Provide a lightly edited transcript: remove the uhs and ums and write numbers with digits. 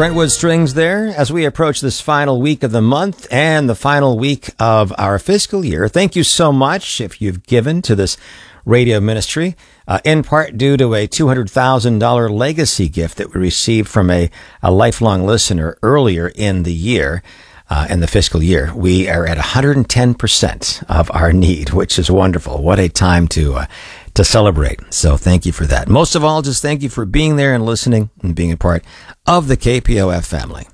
Brentwood Strings there as we approach this final week of the month and the final week of our fiscal year. Thank you so much if you've given to this radio ministry, in part due to a $200,000 legacy gift that we received from a lifelong listener earlier in the year. In the fiscal year, we are at 110% of our need, which is wonderful. What a time to celebrate. So thank you for that. Most of all, just thank you for being there and listening and being a part of the KPOF family.